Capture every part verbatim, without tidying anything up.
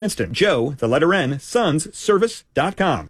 Instant. Joe, the letter N, sons service dot com.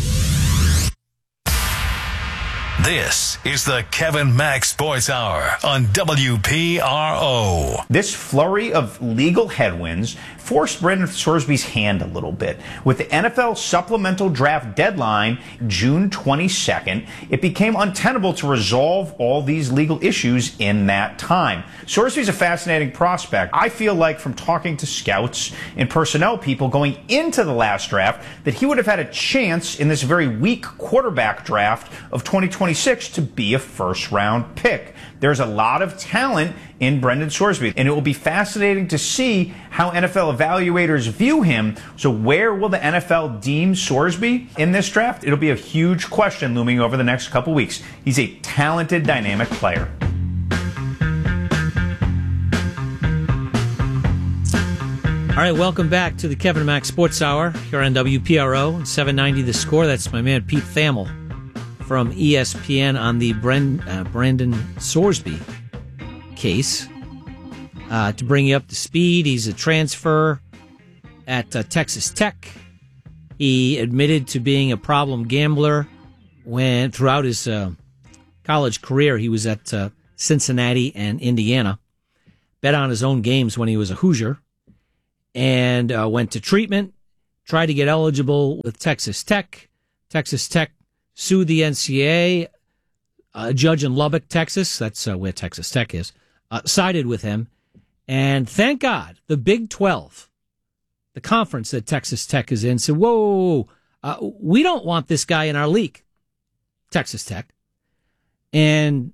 This is the Kevin Mack Sports Hour on W P R O. This flurry of legal headwinds forced Brendan Sorsby's hand a little bit. With the N F L supplemental draft deadline June twenty-second, it became untenable to resolve all these legal issues in that time. Sorsby's a fascinating prospect. I feel like from talking to scouts and personnel people going into the last draft that he would have had a chance in this very weak quarterback draft of twenty twenty-six to be a first-round pick. There's a lot of talent in Brendan Sorsby, and it will be fascinating to see how N F L evaluators view him. So where will the N F L deem Sorsby in this draft? It'll be a huge question looming over the next couple weeks. He's a talented, dynamic player. All right, welcome back to the Kevin Mack Sports Hour here on W P R O, seven ninety The Score. That's my man Pete Thamel from E S P N on the Bren, uh, Brendan Sorsby case. Uh, to bring you up to speed, he's a transfer at uh, Texas Tech. He admitted to being a problem gambler when throughout his uh, college career. He was at uh, Cincinnati and Indiana. Bet on his own games when he was a Hoosier. And uh, went to treatment, tried to get eligible with Texas Tech. Texas Tech sued the N C double A. A judge in Lubbock, Texas, that's uh, where Texas Tech is, uh, sided with him. And thank God, the Big twelve, the conference that Texas Tech is in, said, whoa, whoa, whoa, uh, we don't want this guy in our league, Texas Tech. And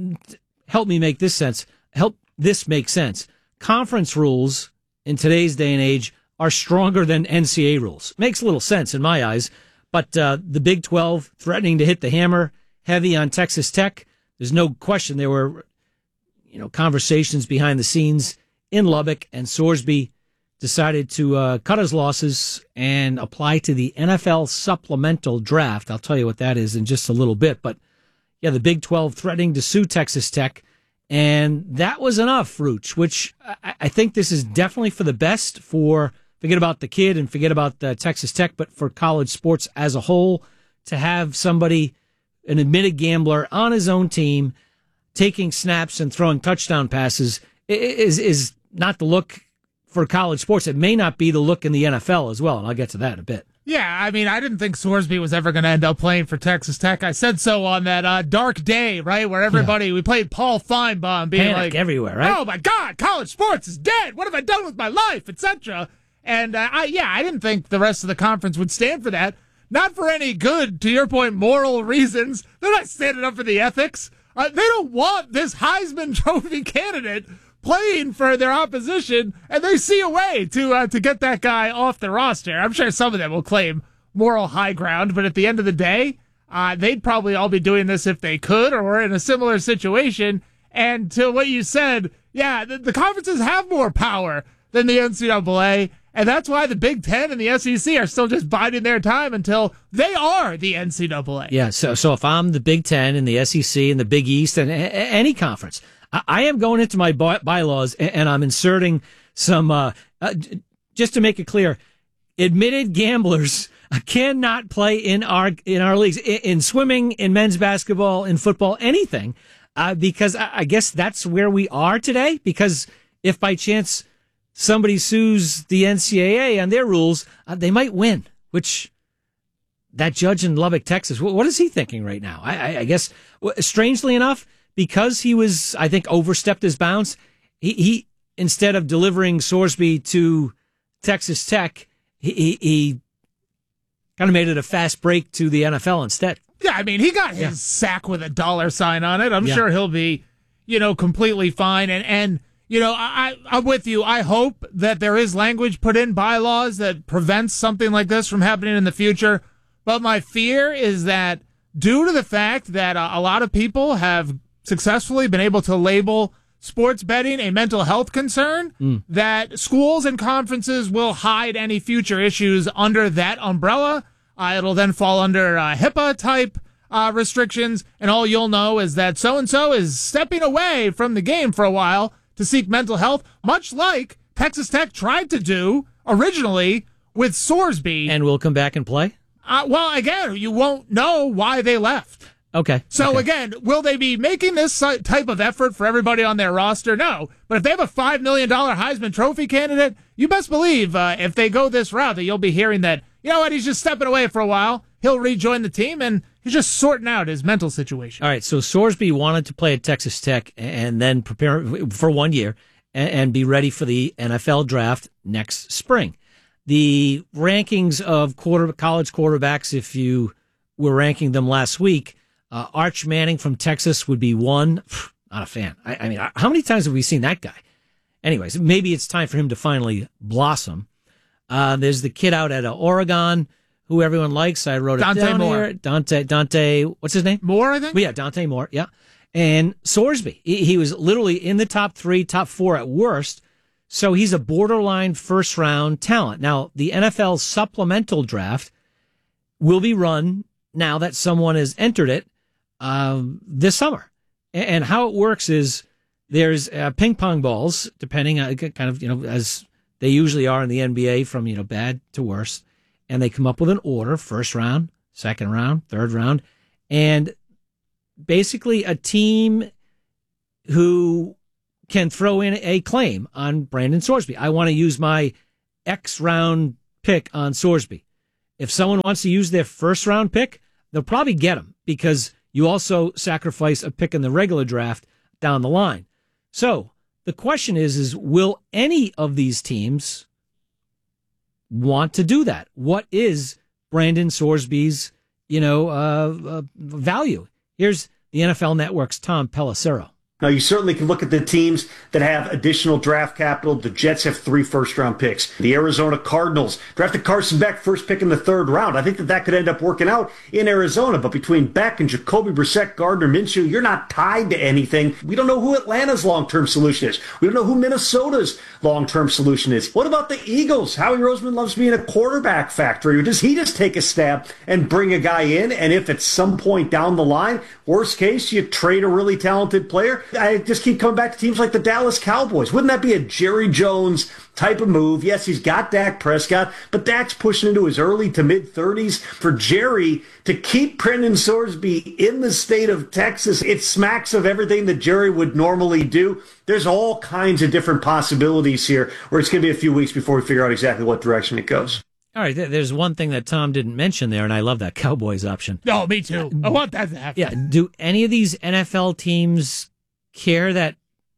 help me make this sense. Help this make sense. Conference rules in today's day and age are stronger than N C double A rules. Makes a little sense in my eyes. But uh, the Big twelve threatening to hit the hammer heavy on Texas Tech. There's no question there were, you know, conversations behind the scenes in Lubbock, and Sorsby decided to uh, cut his losses and apply to the N F L supplemental draft. I'll tell you what that is in just a little bit. But yeah, the Big twelve threatening to sue Texas Tech. And that was enough, Rooch, which I, I think this is definitely for the best for, forget about the kid and forget about uh, Texas Tech, but for college sports as a whole, to have somebody, an admitted gambler on his own team, taking snaps and throwing touchdown passes is is not the look for college sports. It may not be the look in the N F L as well, and I'll get to that in a bit. Yeah, I mean, I didn't think Sorsby was ever going to end up playing for Texas Tech. I said so on that uh, dark day, right, where everybody, yeah. we played Paul Feinbaum being Panic like, everywhere, right? Oh, my God, college sports is dead. What have I done with my life, et cetera. And, uh, I, yeah, I didn't think the rest of the conference would stand for that. Not for any good, to your point, moral reasons. They're not standing up for the ethics. Uh, they don't want this Heisman Trophy candidate playing for their opposition, and they see a way to uh, to get that guy off the roster. I'm sure some of them will claim moral high ground, but at the end of the day, uh, they'd probably all be doing this if they could or were in a similar situation. And to what you said, yeah, the, the conferences have more power than the N C double A, and that's why the Big Ten and the S E C are still just biding their time until they are the N C double A. Yeah, so so if I'm the Big Ten and the S E C and the Big East and a, a, any conference, I, I am going into my by, bylaws and, and I'm inserting some, uh, uh, just to make it clear, admitted gamblers cannot play in our in our leagues, in, in swimming, in men's basketball, in football, anything, uh, because I, I guess that's where we are today. Because if by chance somebody sues the N C double A on their rules, uh, they might win, which that judge in Lubbock, Texas, what, what is he thinking right now? I, I, I guess, strangely enough, because he was, I think, overstepped his bounds, he, he instead of delivering Sorsby to Texas Tech, he, he, he kind of made it a fast break to the N F L instead. Yeah, I mean, he got his yeah. sack with a dollar sign on it. I'm yeah. sure he'll be, you know, completely fine. And, and you know, I, I'm with you. I hope that there is language put in bylaws that prevents something like this from happening in the future. But my fear is that due to the fact that uh, a lot of people have successfully been able to label sports betting a mental health concern, mm. that schools and conferences will hide any future issues under that umbrella. Uh, it'll then fall under uh, HIPAA-type uh, restrictions, and all you'll know is that so-and-so is stepping away from the game for a while to seek mental health, much like Texas Tech tried to do originally with Sorsby. And will come back and play? Uh, well, again, you won't know why they left. Okay. So, okay. again, will they be making this type of effort for everybody on their roster? No. But if they have a five million dollars Heisman Trophy candidate, you best believe uh, if they go this route that you'll be hearing that, you know what, he's just stepping away for a while. He'll rejoin the team, and he's just sorting out his mental situation. All right, so Sorsby wanted to play at Texas Tech and then prepare for one year and be ready for the N F L draft next spring. The rankings of quarter, college quarterbacks, if you were ranking them last week, uh, Arch Manning from Texas would be one. Not a fan. I, I mean, how many times have we seen that guy? Anyways, maybe it's time for him to finally blossom. Uh, there's the kid out at uh, Oregon who everyone likes. I wrote it Dante down Moore. here. Dante, Dante, what's his name? Moore, I think? Well, yeah, Dante Moore, yeah. And Sorsby, he, he was literally in the top three, top four at worst. So he's a borderline first round talent. Now, the N F L supplemental draft will be run now that someone has entered it um, this summer. And, and how it works is there's uh, ping pong balls, depending on kind of, you know, as they usually are in the N B A from, you know, bad to worse. And they come up with an order, first round, second round, third round. And basically a team who can throw in a claim on Brandon Sorsby. I want to use my X round pick on Sorsby. If someone wants to use their first round pick, they'll probably get him because you also sacrifice a pick in the regular draft down the line. So the question is, is will any of these teams want to do that? What is Brandon Sorsby's, you know, uh, uh, value? Here's the N F L Network's Tom Pelissero. Now, you certainly can look at the teams that have additional draft capital. The Jets have three first-round picks. The Arizona Cardinals drafted Carson Beck, first pick in the third round. I think that that could end up working out in Arizona. But between Beck and Jacoby Brissett, Gardner Minshew, you're not tied to anything. We don't know who Atlanta's long-term solution is. We don't know who Minnesota's long-term solution is. What about the Eagles? Howie Roseman loves being a quarterback factory. Or does he just take a stab and bring a guy in? And if at some point down the line, worst case, you trade a really talented player, I just keep coming back to teams like the Dallas Cowboys. Wouldn't that be a Jerry Jones type of move? Yes, he's got Dak Prescott, but Dak's pushing into his early to mid-thirties. For Jerry to keep Brandon Sorsby in the state of Texas, it smacks of everything that Jerry would normally do. There's all kinds of different possibilities here where it's going to be a few weeks before we figure out exactly what direction it goes. All right, there's one thing that Tom didn't mention there, and I love that Cowboys option. No, me too. I want that to happen. Yeah, do any of these N F L teams care that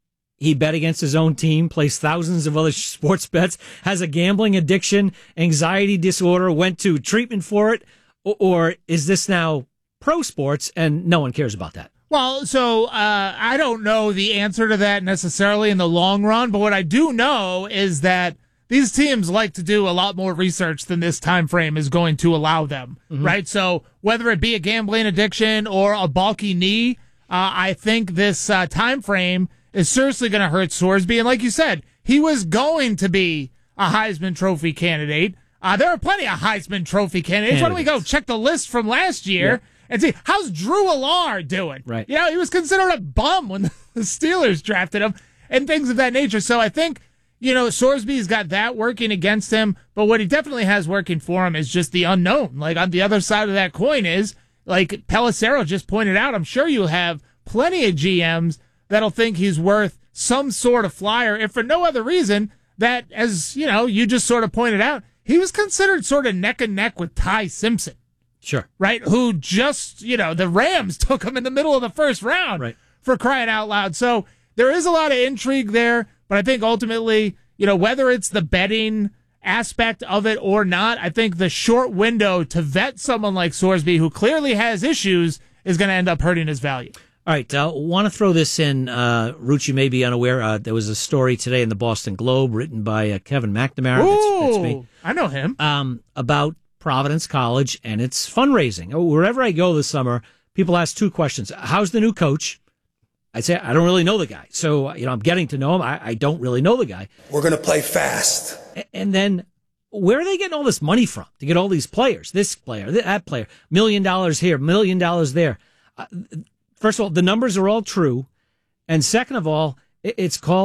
he bet against his own team, plays thousands of other sports bets, has a gambling addiction, anxiety disorder, went to treatment for it, or is this now pro sports and no one cares about that? Well, so uh, I don't know the answer to that necessarily in the long run, but what I do know is that these teams like to do a lot more research than this time frame is going to allow them, mm-hmm. right? So whether it be a gambling addiction or a bulky knee, uh, I think this uh, time frame is seriously going to hurt Sorsby. And like you said, he was going to be a Heisman Trophy candidate. Uh, there are plenty of Heisman Trophy candidates. Why don't we go check the list from last year yeah. and see, how's Drew Allard doing? Right. You know, he was considered a bum when the Steelers drafted him and things of that nature. So I think, you know, Sorsby's got that working against him, but what he definitely has working for him is just the unknown. Like, on the other side of that coin is, like Pelissero just pointed out, I'm sure you'll have plenty of G Ms that'll think he's worth some sort of flyer, if for no other reason that, as, you know, you just sort of pointed out, he was considered sort of neck and neck with Ty Simpson. Sure. Right? Who just, you know, the Rams took him in the middle of the first round, right, for crying out loud. So there is a lot of intrigue there, but I think ultimately, you know, whether it's the betting aspect of it or not, I think the short window to vet someone like Sorsby, who clearly has issues, is going to end up hurting his value. All right, I uh, want to throw this in. Uh, Ruch, you may be unaware. Uh, there was a story today in the Boston Globe written by uh, Kevin McNamara. Ooh, that's, that's me. I know him. Um, about Providence College and its fundraising. Wherever I go this summer, people ask two questions. How's the new coach? I say, I don't really know the guy. So, you know, I'm getting to know him. I, I don't really know the guy. We're going to play fast. And then where are they getting all this money from to get all these players? This player, that player, million dollars here, million dollars there. Uh, first of all, the numbers are all true. And second of all, it's called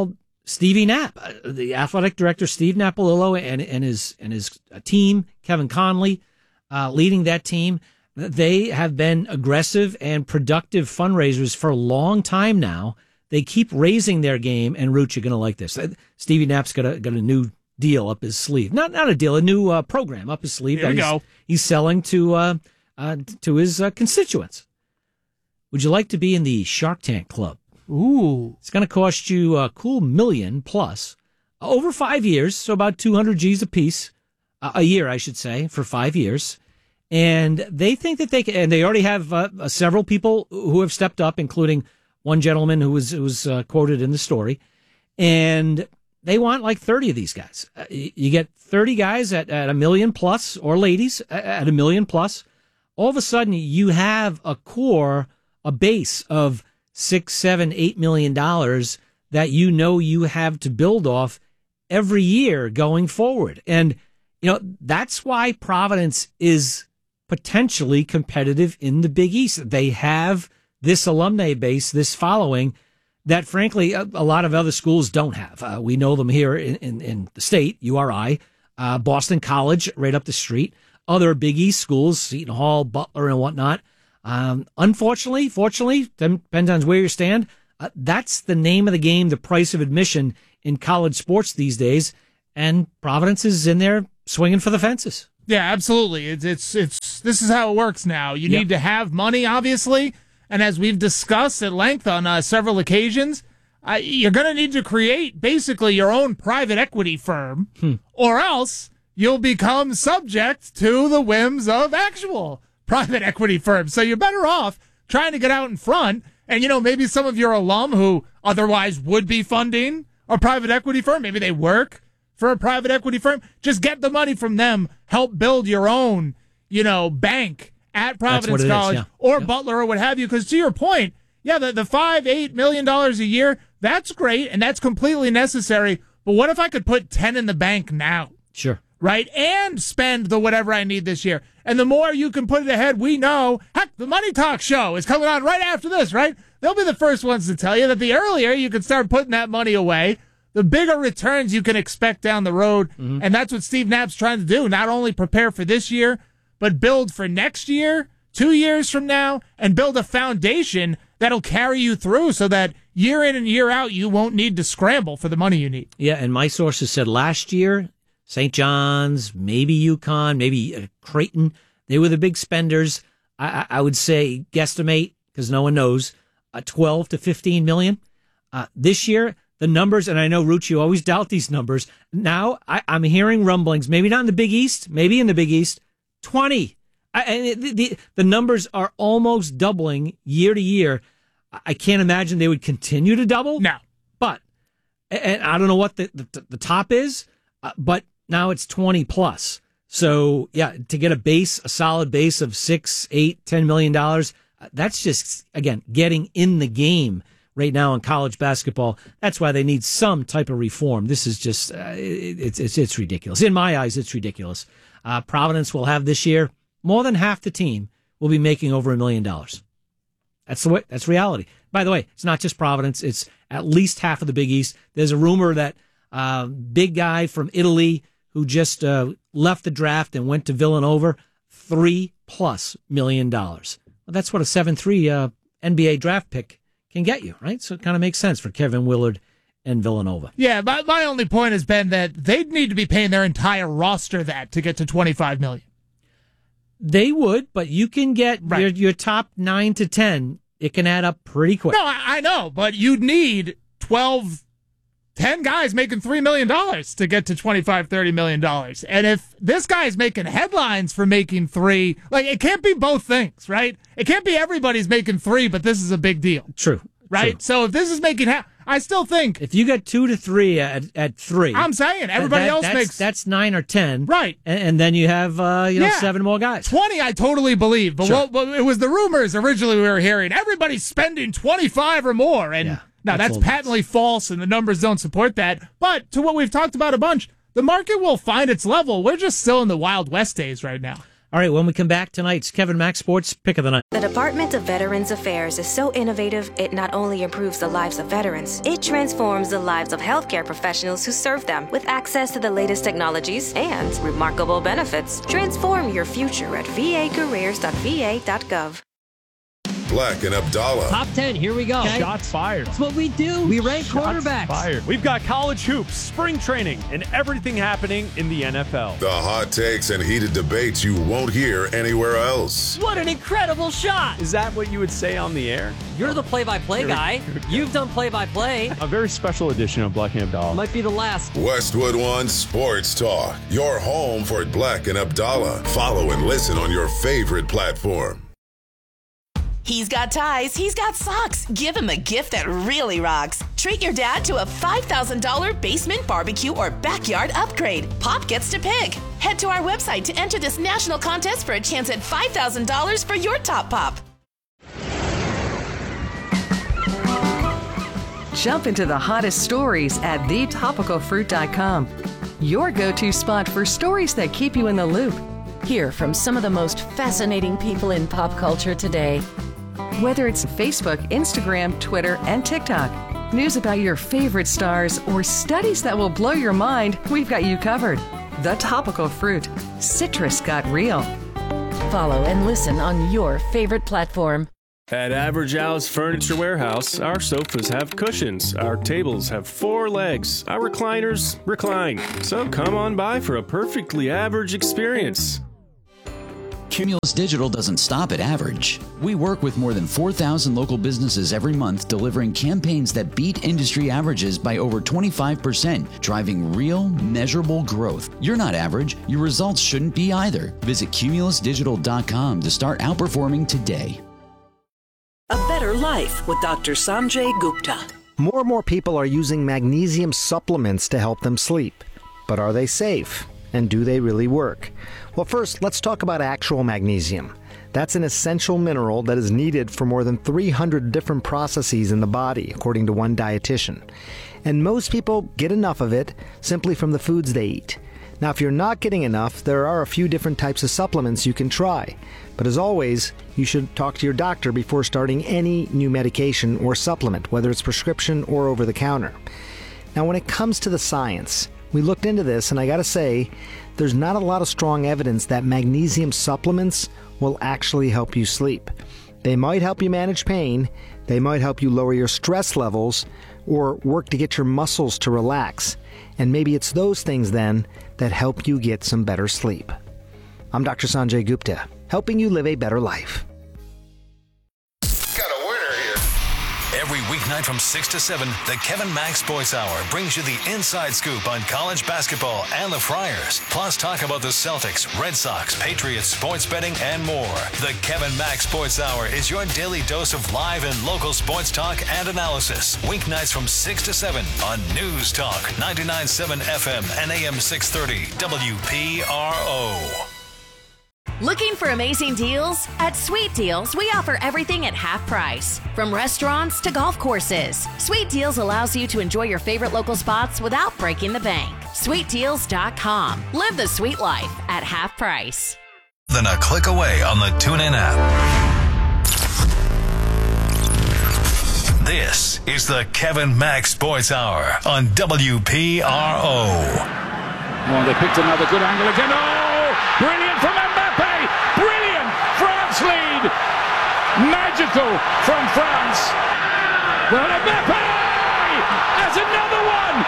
Stevie Knapp, uh, the athletic director, Steve Napolillo, and, and his and his team, Kevin Conley, uh, leading that team. They have been aggressive and productive fundraisers for a long time now. They keep raising their game, and Root, you're going to like this. Stevie Knapp's got a got a new deal up his sleeve. Not not a deal, a new uh, program up his sleeve. Here we he's, go. He's selling to uh, uh, to his uh, constituents. Would you like to be in the Shark Tank Club? Ooh. It's going to cost you a cool million plus over five years, so about two hundred G's a piece, uh, a year, I should say, for five years. And they think that they can, and they already have uh, several people who have stepped up, including one gentleman who was, who was uh, quoted in the story. And they want like thirty of these guys. Uh, you get thirty guys at, at a million plus, or ladies at a million plus. All of a sudden, you have a core, a base of six, seven, eight million dollars that you know you have to build off every year going forward. And, you know, that's why Providence is potentially competitive in the Big East. They have this alumni base, this following that, frankly, a, a lot of other schools don't have. Uh, we know them here in, in, in the state, U R I, uh, Boston College, right up the street, other Big East schools, Seton Hall, Butler, and whatnot. Um, unfortunately, fortunately, depends on where you stand. Uh, that's the name of the game, the price of admission in college sports these days. And Providence is in there swinging for the fences. Yeah, absolutely. It's, it's, it's, this is how it works now. You Yep. need to have money, obviously. And as we've discussed at length on uh, several occasions, uh, you're going to need to create basically your own private equity firm, Hmm. or else you'll become subject to the whims of actual private equity firms. So you're better off trying to get out in front. And, you know, maybe some of your alum who otherwise would be funding a private equity firm, maybe they work for a private equity firm, just get the money from them, help build your own, you know, bank at Providence College is, yeah. or yeah. Butler or what have you. Because to your point, yeah, the, the five, eight million dollars a year, that's great and that's completely necessary. But what if I could put ten in the bank now? Sure. Right? And spend the whatever I need this year. And the more you can put it ahead, we know, heck, the Money Talk show is coming on right after this, right? They'll be the first ones to tell you that the earlier you can start putting that money away, the bigger returns you can expect down the road. Mm-hmm. And that's what Steve Knapp's trying to do. Not only prepare for this year, but build for next year, two years from now, and build a foundation that'll carry you through so that year in and year out, you won't need to scramble for the money you need. Yeah, and my sources said last year, Saint John's, maybe UConn, maybe uh, Creighton, they were the big spenders. I, I would say guesstimate, because no one knows, uh, twelve to fifteen million. Uh, this year, the numbers, and I know, Ruch, you always doubt these numbers. Now, I, I'm hearing rumblings, maybe not in the Big East, maybe in the Big East, twenty. I, and the, the, the numbers are almost doubling year to year. I can't imagine they would continue to double. No. But, and I don't know what the, the, the top is, uh, but now it's twenty plus. So yeah, to get a base, a solid base of six, eight, ten million dollars, uh, that's just, again, getting in the game right now in college basketball. That's why they need some type of reform. This is just, uh, it, it's, it's, it's ridiculous. In my eyes, it's ridiculous. Uh, Providence will have this year, more than half the team will be making over a million dollars. That's the way, that's reality. By the way, it's not just Providence. It's at least half of the Big East. There's a rumor that, uh, big guy from Italy who just, uh, left the draft and went to Villanova, three plus million dollars. Well, that's what a seven three, uh, N B A draft pick can get you, right? So it kind of makes sense for Kevin Willard and Villanova. Yeah, my, my only point has been that they'd need to be paying their entire roster that to get to twenty-five million dollars. They would, but you can get right. your, your top nine to ten. It can add up pretty quick. No, I, I know, but you'd need twelve, ten guys making three million dollars to get to twenty-five, thirty million dollars. And if this guy's making headlines for making three, like, it can't be both things, right? It can't be everybody's making three, but this is a big deal. True. Right? True. So if this is making half, I still think. If you got two to three at, at three. I'm saying everybody that, else that's, makes. That's nine or ten. Right. And, and then you have, uh, you know, Yeah. seven more guys. twenty, I totally believe. But Sure. what, what, it was the rumors originally we were hearing. Everybody's spending twenty-five or more. And Yeah, now that's that's old patently false, and the numbers don't support that. But to what we've talked about a bunch, the market will find its level. We're just still in the Wild West days right now. All right, when we come back tonight, it's Kevin Mack Sports Pick of the Night. The Department of Veterans Affairs is so innovative, it not only improves the lives of veterans, it transforms the lives of healthcare professionals who serve them with access to the latest technologies and remarkable benefits. Transform your future at v a careers dot v a dot gov. Black and Abdallah. Top ten, here we go. Okay. Shots fired. That's what we do. We rank Shots quarterbacks. Fired. We've got college hoops, spring training, and everything happening in the N F L. The hot takes and heated debates you won't hear anywhere else. What an incredible shot. Is that what you would say on the air? You're the play-by-play guy. You've done play-by-play. A very special edition of Black and Abdallah. Might be the last. Westwood One Sports Talk. Your home for Black and Abdallah. Follow and listen on your favorite platform. He's got ties, he's got socks. Give him a gift that really rocks. Treat your dad to a five thousand dollars basement barbecue or backyard upgrade. Pop gets to pick. Head to our website to enter this national contest for a chance at five thousand dollars for your top pop. Jump into the hottest stories at the topical fruit dot com. Your go-to spot for stories that keep you in the loop. Hear from some of the most fascinating people in pop culture today. Whether it's Facebook, Instagram, Twitter, and TikTok, news about your favorite stars, or studies that will blow your mind, we've got you covered. The Topical Fruit. Citrus got real. Follow and listen on your favorite platform. At Average Al's Furniture Warehouse, our sofas have cushions, our tables have four legs, our recliners recline. So come on by for a perfectly average experience. Cumulus Digital doesn't stop at average. We work with more than four thousand local businesses every month, delivering campaigns that beat industry averages by over twenty-five percent, driving real, measurable growth. You're not average. Your results shouldn't be either. Visit cumulus digital dot com to start outperforming today. A Better Life with Doctor Sanjay Gupta. More and more people are using magnesium supplements to help them sleep. But are they safe? And do they really work? Well, first, let's talk about actual magnesium. That's an essential mineral that is needed for more than three hundred different processes in the body, according to one dietitian. And most people get enough of it simply from the foods they eat. Now, if you're not getting enough, there are a few different types of supplements you can try. But as always, you should talk to your doctor before starting any new medication or supplement, whether it's prescription or over the counter. Now, when it comes to the science, we looked into this, and I gotta say, there's not a lot of strong evidence that magnesium supplements will actually help you sleep. They might help you manage pain, they might help you lower your stress levels, or work to get your muscles to relax. And maybe it's those things then that help you get some better sleep. I'm Doctor Sanjay Gupta, helping you live a better life. Every weeknight from six to seven, the Kevin Mack Sports Hour brings you the inside scoop on college basketball and the Friars. Plus talk about the Celtics, Red Sox, Patriots, sports betting, and more. The Kevin Mack Sports Hour is your daily dose of live and local sports talk and analysis. Weeknights from six to seven on News Talk, ninety-nine point seven F M and A M six thirty W P R O. Looking for amazing deals? At Sweet Deals, we offer everything at half price. From restaurants to golf courses, Sweet Deals allows you to enjoy your favorite local spots without breaking the bank. sweet deals dot com. Live the sweet life at half price. Then a click away on the TuneIn app. This is the Kevin Mack Sports Hour on W P R O. Oh, they picked another good angle again. Oh, brilliant from Mbappe! Brilliant! France lead! Magical from France. Well, Mbappe has another one!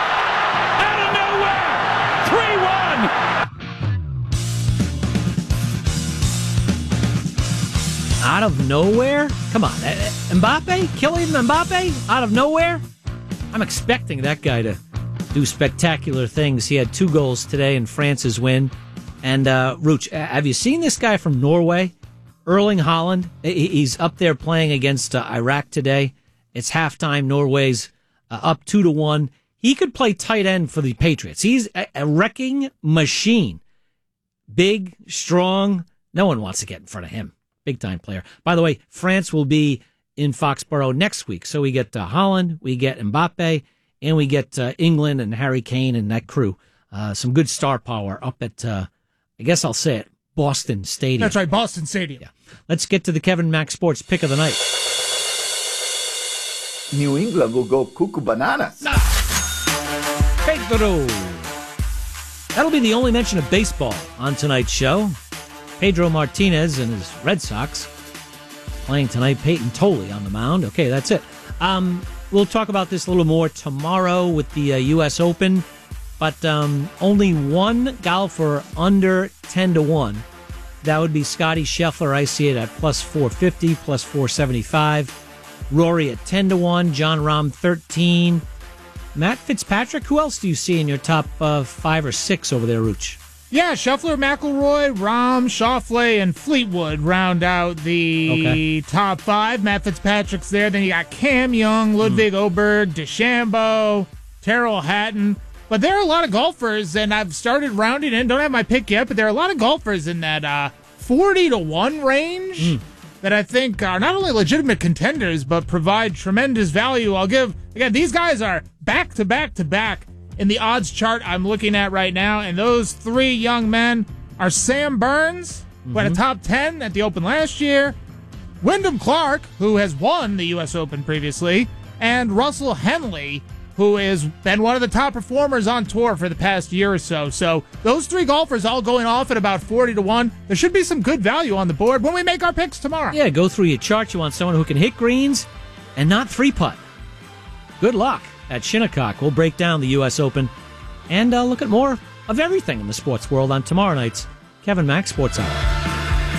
Out Out of nowhere! three one! of nowhere? Come on. Mbappe? Kylian Mbappe? Out of nowhere? I'm expecting that guy to do spectacular things. He had two goals today in France's win. And, uh, Rooch, have you seen this guy from Norway? Erling Haaland. He's up there playing against uh, Iraq today. It's halftime. Norway's uh, up two to one. He could play tight end for the Patriots. He's a, a wrecking machine. Big, strong. No one wants to get in front of him. Big time player. By the way, France will be in Foxborough next week. So we get uh, Haaland, we get Mbappe, and we get uh, England and Harry Kane and that crew. Uh, some good star power up at, uh, I guess I'll say it, Boston Stadium. That's right, Boston Stadium. Yeah. Let's get to the Kevin Mack Sports Pick of the Night. New England will go cuckoo bananas. Pedro. That'll be the only mention of baseball on tonight's show. Pedro Martinez and his Red Sox playing tonight. Peyton Tolley on the mound. Okay, that's it. Um, we'll talk about this a little more tomorrow with the uh, U S Open, but um, only one golfer under ten to one. That would be Scotty Scheffler. I see it at plus four fifty, plus four seventy-five. Rory at ten to one. John Rahm thirteen. Matt Fitzpatrick. Who else do you see in your top uh, five or six over there, Rooch? Yeah, Scheffler, McIlroy, Rahm, Schauffele, and Fleetwood round out the okay. top five. Matt Fitzpatrick's there. Then you got Cam Young, Ludwig mm. Oberg, DeChambeau, Tyrrell Hatton. But there are a lot of golfers, and I've started rounding in. Don't have my pick yet, but there are a lot of golfers in that uh, forty to one range mm. that I think are not only legitimate contenders, but provide tremendous value. I'll give, again, these guys are back to back to back in the odds chart I'm looking at right now, and those three young men are Sam Burns, who had a top ten at the Open last year, Wyndham Clark, who has won the U S Open previously, and Russell Henley, who has been one of the top performers on tour for the past year or so. So those three golfers all going off at about forty to one. There should be some good value on the board when we make our picks tomorrow. Yeah, go through your chart. You want someone who can hit greens and not three-putt. Good luck at Shinnecock. We'll break down the U S Open and uh, look at more of everything in the sports world on tomorrow night's Kevin Mack Sports Hour.